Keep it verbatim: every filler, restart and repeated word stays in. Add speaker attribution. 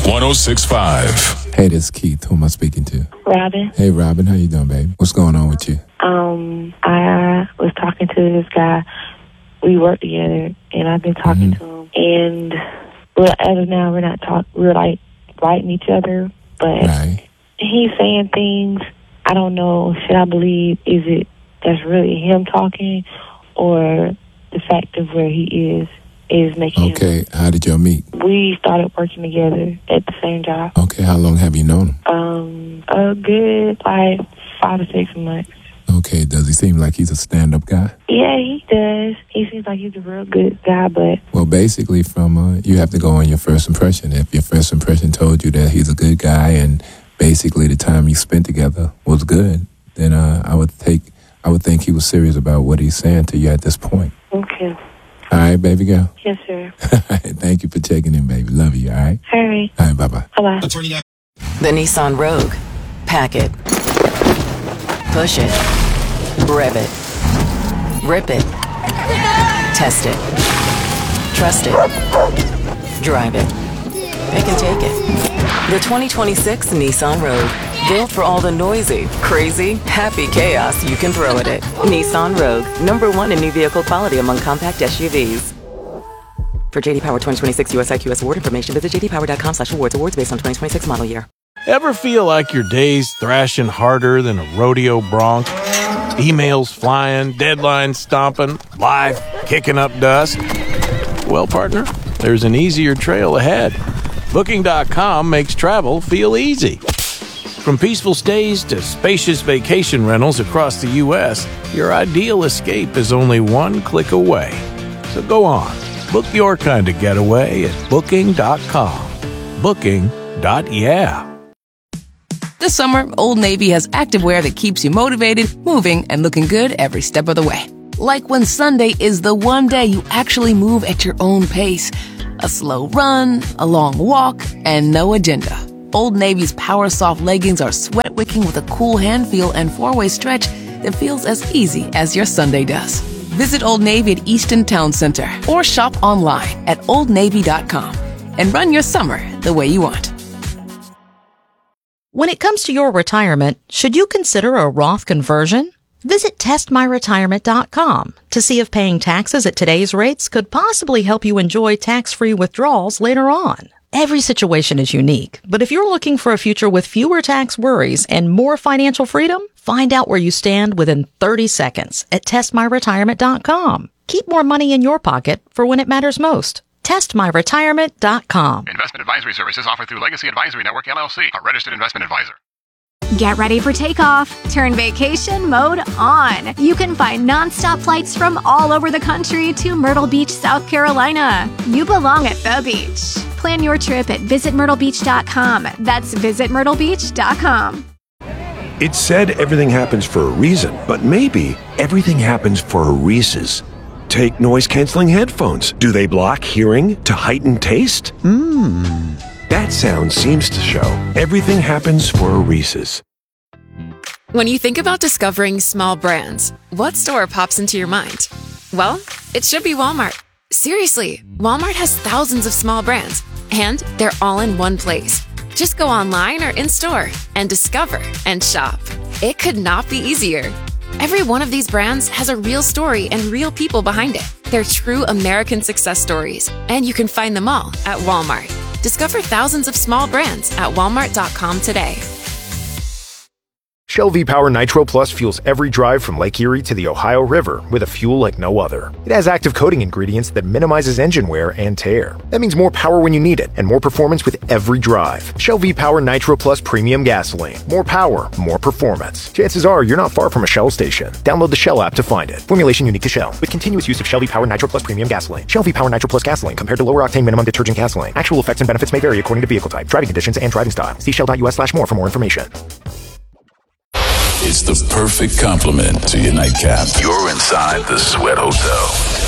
Speaker 1: one oh six point five.
Speaker 2: Hey, this is Keith. Who am I speaking to?
Speaker 3: Robin.
Speaker 2: Hey, Robin. How you doing, babe? What's going on with you?
Speaker 3: Um, I was talking to this guy. We work together, and I've been talking
Speaker 2: mm-hmm.
Speaker 3: to him. And, well, as of now, we're not talking. We're, like, writing each other. But
Speaker 2: right.
Speaker 3: he's saying things. I don't know. Should I believe, is it that's really him talking, or the fact of where he is is making
Speaker 2: Okay.
Speaker 3: him.
Speaker 2: How did y'all meet?
Speaker 3: We started working together at the same job.
Speaker 2: Okay. How long have you known him?
Speaker 3: Um, a good, like, five to six months.
Speaker 2: Okay. Does he seem like he's a stand-up guy?
Speaker 3: Yeah, he does. He seems like he's a real good guy, but...
Speaker 2: Well, basically, from uh, you have to go on your first impression. If your first impression told you that he's a good guy and basically the time you spent together was good, then uh, I would take, I would think he was serious about what he's saying to you at this point.
Speaker 3: Okay.
Speaker 2: All right, baby girl?
Speaker 3: Yes, sir.
Speaker 2: Thank you for checking in, baby. Love you, all right?
Speaker 3: All right.
Speaker 2: All right, bye-bye.
Speaker 3: Bye-bye.
Speaker 4: The Nissan Rogue. Pack it. Push it. Rev it. Rip it. Test it. Trust it. Drive it. It can take it. The twenty twenty-six Nissan Rogue. Built for all the noisy, crazy, happy chaos you can throw at it. Nissan Rogue. Number one in new vehicle quality among compact S U Vs. For J D Power twenty twenty-six U S I Q S award information, visit j d power dot com slash awards. Awards based on twenty twenty-six model year.
Speaker 5: Ever feel like your day's thrashing harder than a rodeo bronc? Emails flying, deadlines stomping, life kicking up dust? Well, partner, there's an easier trail ahead. Booking dot com makes travel feel easy. From peaceful stays to spacious vacation rentals across the U S, your ideal escape is only one click away. So go on, book your kind of getaway at booking dot com. Booking. Yeah.
Speaker 6: This summer, Old Navy has activewear that keeps you motivated, moving, and looking good every step of the way. Like when Sunday is the one day you actually move at your own pace. A slow run, a long walk, and no agenda. Old Navy's Power Soft leggings are sweat-wicking with a cool hand feel and four-way stretch that feels as easy as your Sunday does. Visit Old Navy at Easton Town Center or shop online at old navy dot com and run your summer the way you want.
Speaker 7: When it comes to your retirement, should you consider a Roth conversion? Visit test my retirement dot com to see if paying taxes at today's rates could possibly help you enjoy tax-free withdrawals later on. Every situation is unique, but if you're looking for a future with fewer tax worries and more financial freedom, find out where you stand within thirty seconds at test my retirement dot com. Keep more money in your pocket for when it matters most. test my retirement dot com.
Speaker 8: Investment advisory services offered through Legacy Advisory Network, L L C, a registered investment advisor.
Speaker 9: Get ready for takeoff. Turn vacation mode on. You can find nonstop flights from all over the country to Myrtle Beach, South Carolina. You belong at the beach. Plan your trip at visit myrtle beach dot com. That's visit myrtle beach dot com.
Speaker 10: It's said everything happens for a reason, but maybe everything happens for a Reese's. Take noise-canceling headphones. Do they block hearing to heighten taste? Mmm. That sound seems to show everything happens for a Reese's.
Speaker 11: When you think about discovering small brands, what store pops into your mind? Well, it should be Walmart. Seriously, Walmart has thousands of small brands, and they're all in one place. Just go online or in-store and discover and shop. It could not be easier. Every one of these brands has a real story and real people behind it. They're true American success stories, and you can find them all at Walmart. Discover thousands of small brands at walmart dot com today.
Speaker 12: Shell V-Power Nitro Plus fuels every drive from Lake Erie to the Ohio River with a fuel like no other. It has active coating ingredients that minimizes engine wear and tear. That means more power when you need it and more performance with every drive. Shell V-Power Nitro Plus Premium Gasoline. More power, more performance. Chances are you're not far from a Shell station. Download the Shell app to find it. Formulation unique to Shell with continuous use of Shell V-Power Nitro Plus Premium Gasoline. Shell V-Power Nitro Plus Gasoline compared to lower octane minimum detergent gasoline. Actual effects and benefits may vary according to vehicle type, driving conditions, and driving style. See shell dot u s slash more for more information.
Speaker 1: It's the perfect complement to your nightcap.
Speaker 8: You're inside the Sweat Hotel.